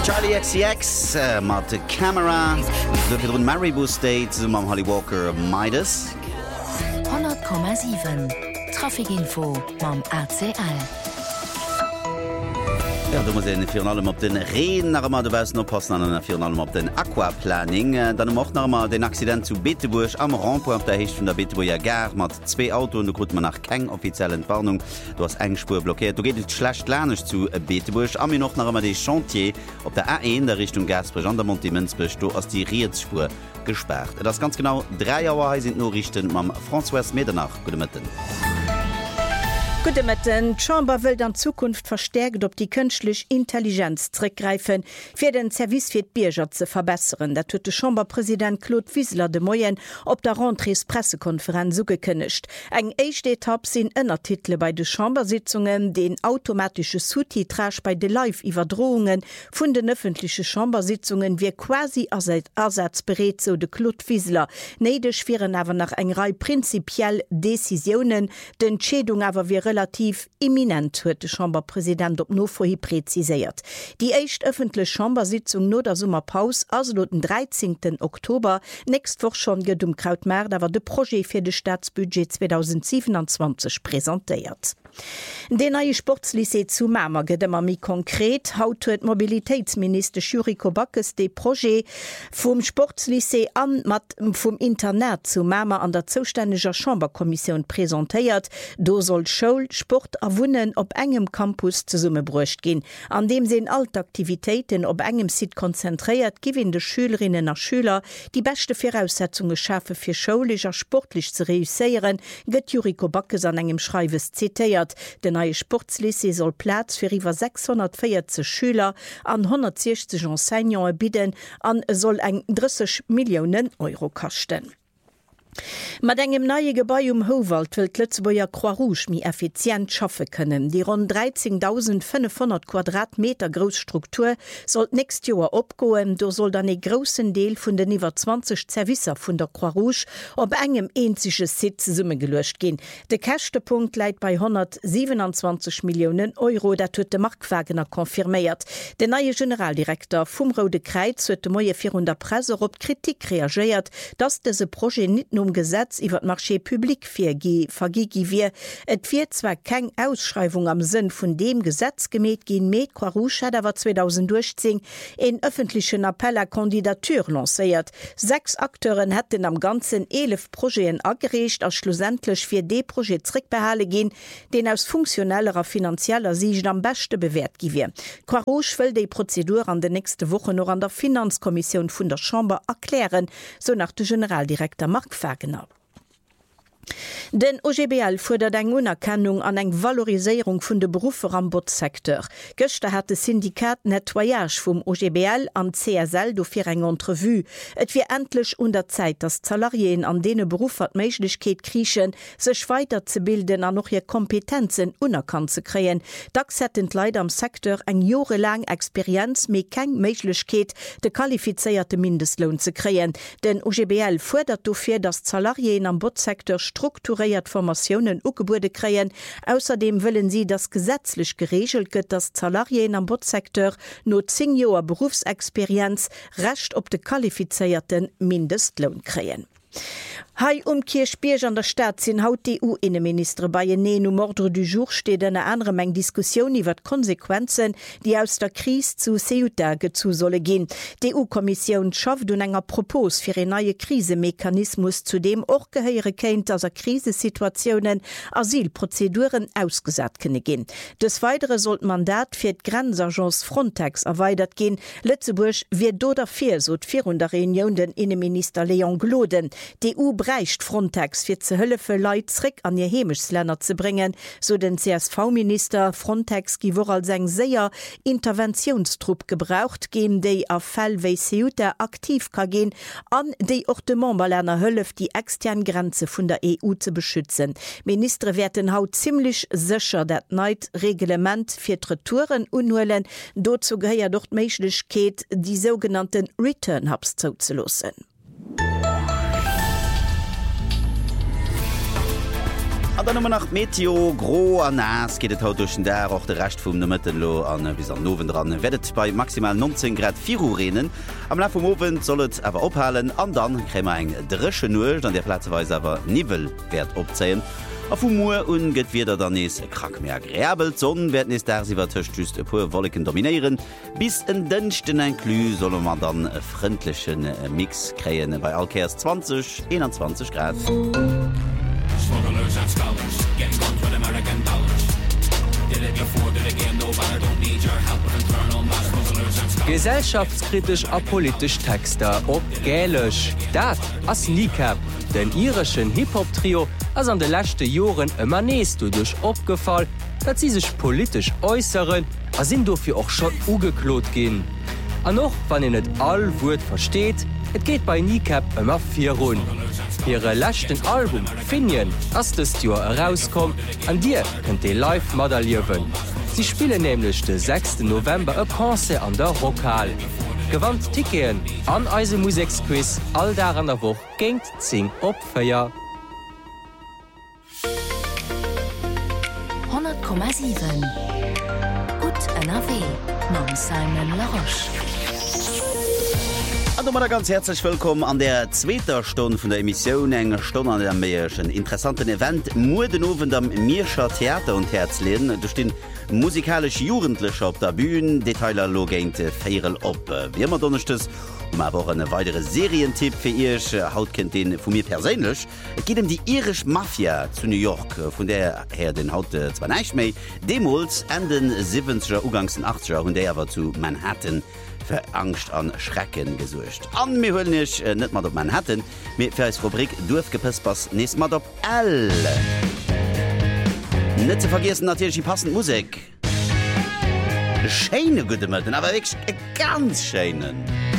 Charlie XCX mat Camera run Maribou State am Holly Walker Midas 100,7 Trafikinfo mam ACL. Ja, du muss Fi allem op den Reen nach deweis oppassen an Fi allem op den Aquaplaning. Dann macht nach den Accident zu Beteburg am Rampoint der Hecht vun der Beteburger Gar mat 2 Auto und gut man nach keng offizielle Entwarnung. Du hast eng Spur blockiert. Du geht schlecht lernech zu Beteburg. Am noch nach de Chantier op der A1 der Richtung Gasbrich an der Montimensbech du as die Rietsspur gesperrt. Das ganz genau 3 Jahre sind nur richten mam François Medernach Gudemitten. Gute Metten, Chamber will dann Zukunft verstärkt op die künstlich Intelligenz zurückgreifen, für den Service für die Bürger zu verbessern. Der tut Chamberpräsident Claude Wiesler de Moyen op der Rentrées Pressekonferenz so gekündigt. Eng erste Etappe sind Untertitel bei den Chambersitzungen, den automatische Subtitrage bei den Live-Überdrohungen von den öffentlichen Chambersitzungen wie quasi ersatzbereit, so de Claude Wiesler. Neidisch wären aber nach eng Reihe prinzipiell Decisionen, den Entscheidung aber wie relativ imminent huet de Chamberpräsident op no vorhi präzisiert. Die echt öffentliche Chambersitzung no der Sommerpaus also den 13. Oktober nächst woch schon gedum Krautmer, da war de Projekt fir de Staatsbudget 2027 präsentiert. Den neue Sportslycée zu Mamer gedemmer mi konkret haut huet Mobilitätsminister Juriko Backes de Projekt vum Sportslycée an mat vum Internet zu Mamer an der zuständiger Chamberkommission präsentiert. Do soll Schul, Sport awunnen op engem Campus zu Summe brucht gin. An dem se Altaktivitäten op engem Sit konzentriert, gewinn de Schülerinnen a Schüler die beste Voraussetzungen schaffe fir schaulicher sportlich zu reüssieren, gëtt Juriko Backes an engem Schreiwes zitiert. Der neue Sportslycée soll Platz für über 640 Schüler an 160 Enseignants bieten an soll eng 30 Millionen Euro kosten. Mat engem neue Gebäi Howald will Lützeburger Croix-Rouge mi effizient schaffe können. Die rund 13.500 Quadratmeter Großstruktur soll nächst Jahr opgoen, do soll dann e großen Deel vun den iwwer 20 Servicer vun der Croix-Rouge op engem enzige Sitz Summe gelöscht gin. De Kächtepunkt leit bei 127 Millionen Euro, dat huet de Marktwagener konfirméiert. Der neue Generaldirektor vum Rode Kreuz huet de Moie 400 Presse op Kritik reagiert, dass dese Projekt nicht um Gesetz iwwer Marché publik vergigi wie. Et wird zwar keng Ausschreibung am Sinn vun dem Gesetz gemäht gin met Croix-Rouge hat aber 2010 en öffentlichen Appell a Kandidatur lanciert. 6 Akteuren hätten am ganzen 11 Projekten angerecht, als schlussendlich fir de Projekt zurückbehale gin, den aus funktionellerer finanzieller Sicht am beste bewährt giwie. Croix-Rouge will die Prozedur an der nächste Woche noch an der Finanzkommission vun der Chamber erklären, so nach der Generaldirektor Mark Wagner. Den OGBL fordert eng Unerkennung an eng Valorisierung vun de Berufe am Bootssektor. Gëchte hat de Syndikat Nettoyage vum OGBL an CSL do fir eng Entrevue. Et wie endlich unter Zeit, dass Salarien an dene Beruf hat Meiglichkeit kriechen, sech weiter zu bilden an noch je Kompetenzen unerkannt zu kreen. Dax hätten leider am Sektor eng jahrelang Experienz me keng Meiglichkeit de qualifizierte Mindestlohn zu kreen. Den OGBL fordert dofir, dass Salarien am Bootssektor strukturiert Formationen ugebude kreien. Außerdem wollen sie, dass gesetzlich geregelt wird, dass Salarien am Bootssektor no 10 Jahre Berufsexperienz recht op de qualifizierten Mindestlohn kreien. Hei Kirchbierg an der Stadt sinn haut die EU-Innenminister bei Jenen Ordre du jour steht eine andere Menge Diskussion iwwer Konsequenzen, die aus der Krise zu Ceuta gezu solle gehen. Die EU-Kommission schafft un enger Propos für einen neuen Krisemechanismus, zu dem auch gehören kennt, dass Krisensituationen Asylprozeduren ausgesagt können gehen. Des Weiteren soll Mandat für die Grenzagence Frontex erweitert gehen. Lützeburg wird do dafür, so die der Reunion den Innenminister Leon Gloden. Die EU breicht Frontex fir ze Hëlle für Leiit zrick an ihr Hemischsländer zu bringen, so den CSV-Minister Frontex gi wo als eng séier Interventionstrupp gebraucht, gem déi a Fall wéi Ceuta aktiv ka gehen, an déi och de Mombalerner Hëllef die extern Grenze vun der EU zu beschützen. Ministre werden haut ziemlich sicher dat neid Reglement fir Retouren unhuelen, dozu geheier doch Meiglichkeit die sogenannten Return Hubs zuzulassen. An dann nach Meteo gro an nass geht haut duchen der auch der recht vum Mëttenlo an bis an Nowen dran werdet bei maximal 19 Grad 4 Uhr reden. Am La vom Owen sollet awer ophalen an dann krämer eng dresche Null, dann der Platzweise awer Nivel werd opzeien. A vum Moer unget wieder dann nees krank mehr gräbelt, sonnen werden es der siwer töcht just e puer Wolken dominieren. Bis en dënchten en Klü solle man dann e freundlichen Mix kreien bei Alkers 20, 21 Grad. Smugglers and scholars getting guns with American dollars. They live before they again, no, but I don't need your help with internal mass smugglers and scholars. Gesellschaftskritisch a politisch Texter op Gälisch. Dat as Kneecap, den irischen Hip-Hop-Trio as an de letzte Joren ëmmer nees du duch opgefallen, dat sie sich politisch äußeren, a sind dofir auch schon ugeklot gin. An noch, wann ihr net all Wut versteht, et geht bei Kneecap ëmmer 4 run. Ihre lächten Album Finien as das Jahr herauskommt, an dir könnt ihr live moderieren. Sie spielen nämlich den 6. November ein Konzert an der Rockal. Gewandt Ticketen an eise Musikquiz all da an der Woche gingt 10 op Feier. 100,7 Gut NRW Mam Simon Laroche. Hallo ganz herzlich willkommen an der zweiter Stunde von der Emission eng Stunde an der Meerschen interessanten Event Mudenowen am Mierscher Theater und Herzlehen. Du stehen musikalisch Jugendliche auf der Bühne, Detailer logente Feierl op. Wie immer donnerstes, aber auch eine weitere Serientipp für ihr. Haut kennt den von mir persönlich. Es geht um die irische Mafia zu New York, von der her den Haut zwar nicht mehr. Demos Ende 70er, Ugangs 80er und der war zu Manhattan. Für Angst an Schrecken gesucht. An mir wollen nicht nicht mal auf Manhattan, mir für als Rubrik durchgepasst was nächstes Mal auf L. Nicht zu vergessen natürlich die passende Musik. Schöne gute Möten, aber wirklich ganz schönen.